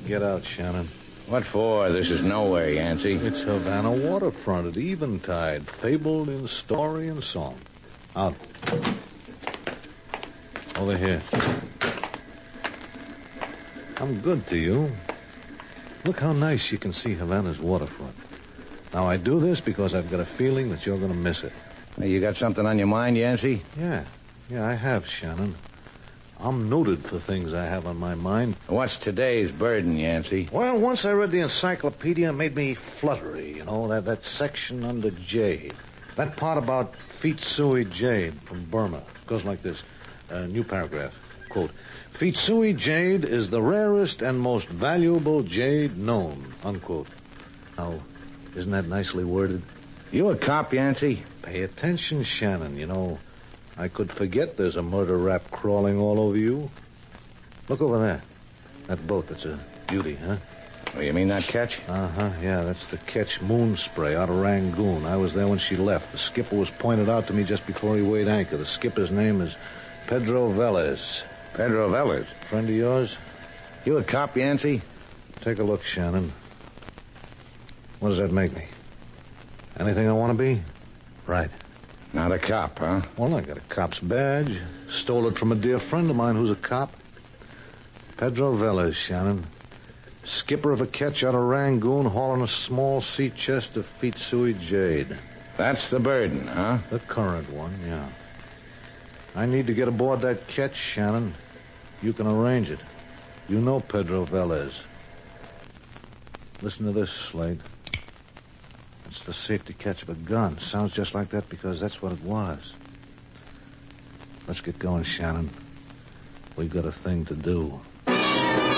Get out, Shannon. What for? This is nowhere, Yancey. It's Havana waterfront at eventide, fabled in story and song. Out. Over here. I'm good to you. Look how nice you can see Havana's waterfront. Now, I do this because I've got a feeling that you're going to miss it. Hey, you got something on your mind, Yancey? Yeah, I have, Shannon. I'm noted for things I have on my mind. What's today's burden, Yancey? Well, once I read the encyclopedia, it made me fluttery, that section under jade. That part about Feet Sui jade from Burma. It goes like this. New paragraph. Quote, Feet Sui jade is the rarest and most valuable jade known, unquote. Now, isn't that nicely worded? You a cop, Yancey? Pay attention, Shannon. I could forget there's a murder rap crawling all over you. Look over there. That boat, that's a beauty, huh? Oh, you mean that ketch? Uh-huh, yeah, that's the Ketch Moon Spray out of Rangoon. I was there when she left. The skipper was pointed out to me just before he weighed anchor. The skipper's name is Pedro Velez. Pedro Velez? Friend of yours? You a cop, Yancey? Take a look, Shannon. What does that make me? Anything I want to be? Right. Not a cop, huh? Well, I got a cop's badge. Stole it from a dear friend of mine who's a cop. Pedro Velez, Shannon. Skipper of a ketch out of Rangoon, hauling a small sea chest of Feet Sui jade. That's the burden, huh? The current one, yeah. I need to get aboard that ketch, Shannon. You can arrange it. You know Pedro Velez. Listen to this, Slade. It's the safety catch of a gun. Sounds just like that because that's what it was. Let's get going, Shannon. We've got a thing to do.